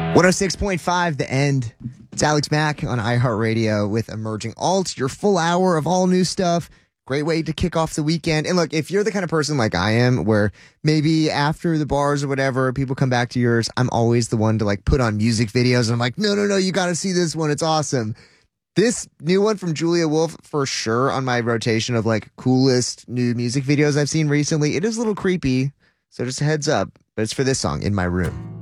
106.5 The End. It's Alex Mack on iHeartRadio with Emerging Alt, your full hour of all new stuff. Great way to kick off the weekend. And look, if you're the kind of person like I am, where maybe after the bars or whatever, people come back to yours, I'm always the one to like put on music videos. And I'm like, no, you got to see this one. It's awesome. This new one from Julia Wolf, for sure, on my rotation of like coolest new music videos I've seen recently. It is a little creepy, so just a heads up. But it's for this song, In My Room.